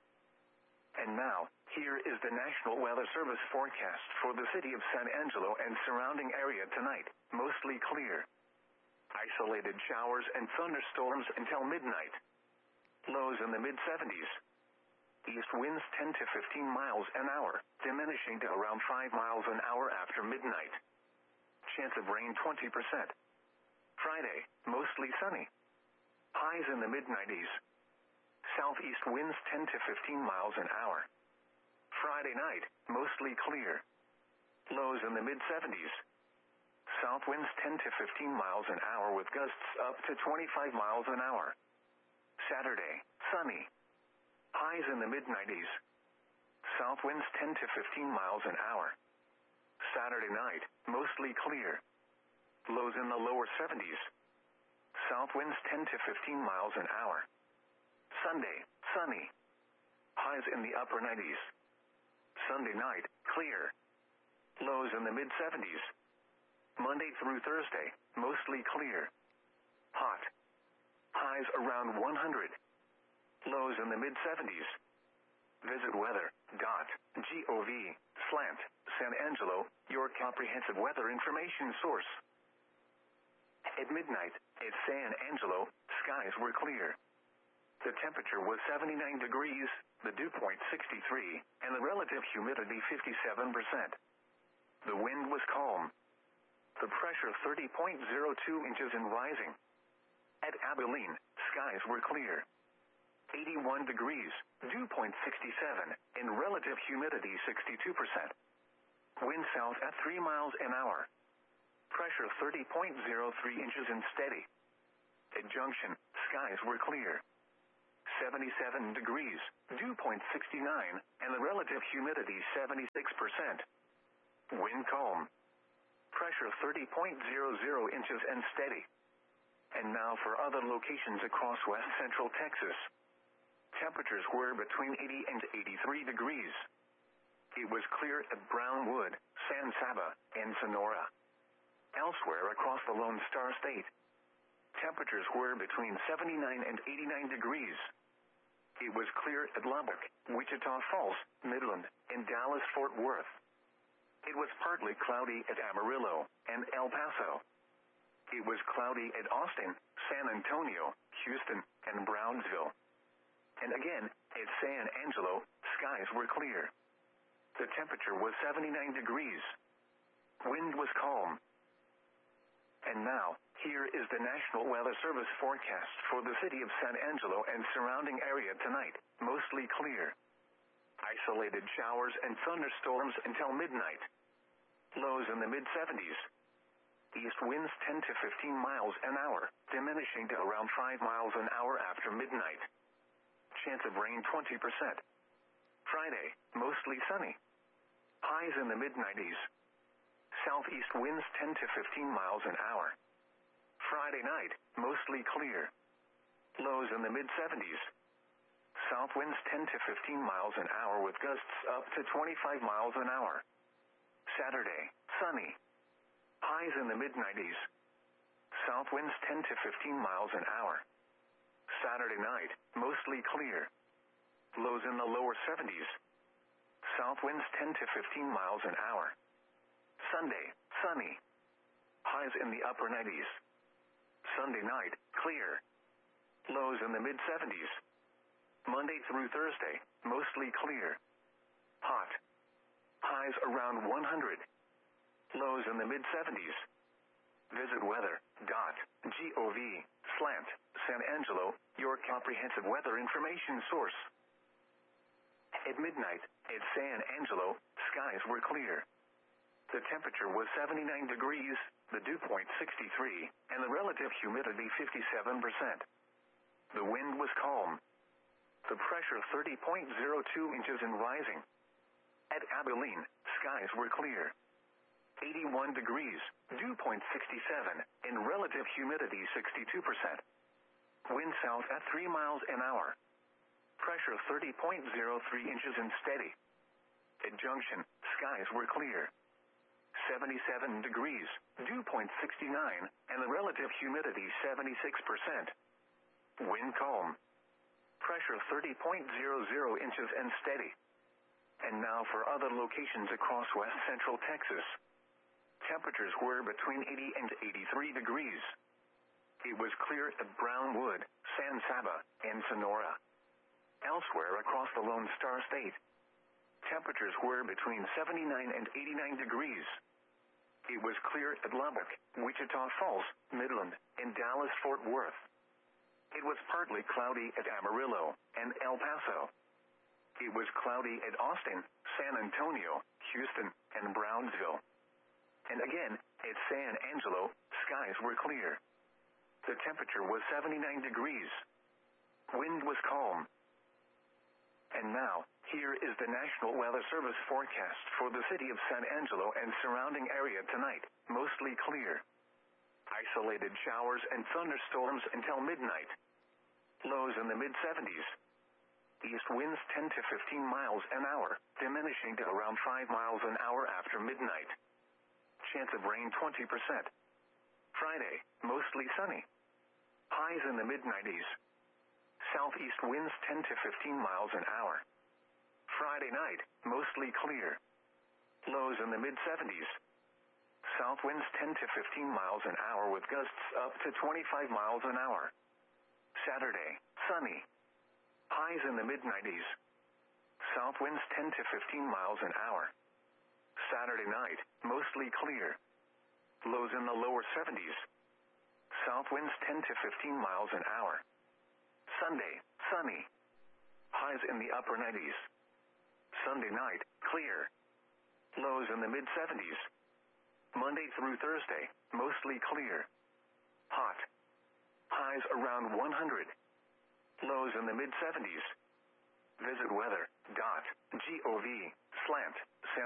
And now, here is the National Weather Service forecast for the city of San Angelo and surrounding area tonight, mostly clear. Isolated showers and thunderstorms until midnight. Lows in the mid seventies. East winds ten to fifteen miles an hour, diminishing to around five miles an hour after midnight. Chance of rain twenty percent. Friday, mostly sunny. Highs in the mid nineties. Southeast winds ten to fifteen miles an hour. Friday night, mostly clear. Lows in the mid seventies. South winds ten to fifteen miles an hour with gusts up to twenty-five miles an hour. Saturday, sunny. Highs in the mid nineties. South winds ten to fifteen miles an hour. Saturday night, mostly clear. Lows in the lower seventies. South winds ten to fifteen miles an hour. Sunday, sunny. Highs in the upper nineties. Sunday night, clear. Lows in the mid seventies. Monday through Thursday, mostly clear. Hot. Highs around one hundred. Lows in the mid seventies. Visit weather dot gov slant San Angelo, your comprehensive weather information source. At midnight, at San Angelo, skies were clear. The temperature was seventy-nine degrees, the dew point sixty-three, and the relative humidity fifty-seven percent. The wind was calm. The pressure thirty point zero two inches and rising. At Abilene, skies skies were clear. eighty-one degrees, dew point sixty-seven, and relative humidity sixty-two percent. Wind south at three miles an hour. Pressure thirty point zero three inches and steady. At junction, skies were clear. seventy-seven degrees, dew point sixty-nine, and the relative humidity seventy-six percent. Wind calm. Pressure thirty point zero zero inches and steady. And now for other locations across west central Texas. Temperatures were between eighty and eighty-three degrees. It was clear at Brownwood, San Saba, and Sonora. Elsewhere across the Lone Star State, temperatures were between seventy-nine and eighty-nine degrees. It was clear at Lubbock, Wichita Falls, Midland, and Dallas-Fort Worth. It was partly cloudy at Amarillo and El Paso. It was cloudy at Austin, San Antonio, Houston, and Brownsville. And again, at San Angelo, skies were clear. The temperature was seventy-nine degrees. Wind was calm. And now, here is the National Weather Service forecast for the city of San Angelo and surrounding area tonight, mostly clear. Isolated showers and thunderstorms until midnight. Lows in the mid seventies. East winds ten to fifteen miles an hour, diminishing to around five miles an hour after midnight. Chance of rain twenty percent. Friday, mostly sunny. Highs in the mid nineties. Southeast winds ten to fifteen miles an hour. Friday night, mostly clear. Lows in the mid seventies. South winds ten to fifteen miles an hour with gusts up to twenty-five miles an hour. Saturday, sunny. Highs in the mid nineties. South winds ten to fifteen miles an hour. Saturday night, mostly clear. Lows in the lower seventies. South winds ten to fifteen miles an hour. Sunday, sunny. Highs in the upper nineties. Sunday night, clear. Lows in the mid seventies. Monday through Thursday, mostly clear. Hot. Highs around one hundred. Lows in the mid seventies. Visit weather dot gov slant San Angelo, your comprehensive weather information source. At midnight, at San Angelo, skies were clear. The temperature was seventy-nine degrees, the dew point sixty-three, and the relative humidity fifty-seven percent. The wind was calm. The pressure thirty point zero two inches and rising. At Abilene, skies were clear. eighty-one degrees, dew point sixty-seven, and relative humidity sixty-two percent. Wind south at three miles an hour. Pressure thirty point zero three inches and steady. At Junction, skies were clear. seventy-seven degrees, dew point sixty-nine, and the relative humidity seventy-six percent. Wind calm. Pressure thirty point zero zero inches and steady. And now for other locations across west central Texas. Temperatures were between eighty and eighty-three degrees. It was clear at Brownwood, San Saba, and Sonora. Elsewhere across the Lone Star State, temperatures were between seventy-nine and eighty-nine degrees. It was clear at Lubbock, Wichita Falls, Midland, and Dallas-Fort Worth. It was partly cloudy at Amarillo and El Paso. It was cloudy at Austin, San Antonio, Houston, and Brownsville. And again, at San Angelo, skies were clear. The temperature was seventy-nine degrees. Wind was calm. And now, here is the National Weather Service forecast for the city of San Angelo and surrounding area tonight, mostly clear. Isolated showers and thunderstorms until midnight. Lows in the mid seventies. East winds ten to fifteen miles an hour, diminishing to around five miles an hour after midnight. Chance of rain twenty percent. Friday, mostly sunny. Highs in the mid nineties. Southeast winds ten to fifteen miles an hour. Friday night, mostly clear. Lows in the mid seventies. South winds ten to fifteen miles an hour with gusts up to twenty-five miles an hour. Saturday, sunny. Highs in the mid nineties. South winds ten to fifteen miles an hour. Saturday night, mostly clear. Lows in the lower seventies. South winds ten to fifteen miles an hour. Sunday, sunny. Highs in the upper nineties. Sunday night, clear. Lows in the mid seventies. Monday through Thursday, mostly clear. Hot. Highs around one hundred. Lows in the mid seventies. Visit weather dot gov slant San